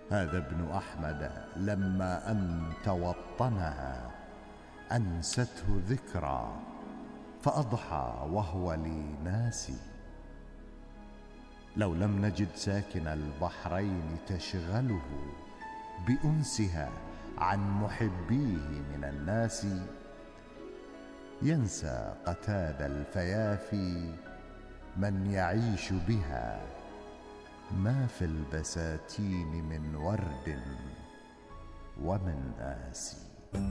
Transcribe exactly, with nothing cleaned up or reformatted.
هذا ابن أحمد لما أن توطنها أنسته ذكرى فأضحى وهو لي ناسي. لو لم نجد ساكن البحرين تشغله بأنسها عن محبيه من الناس، ينسى قتاد الفيافي من يعيش بها ما في البساتين من ورد ومن آسي.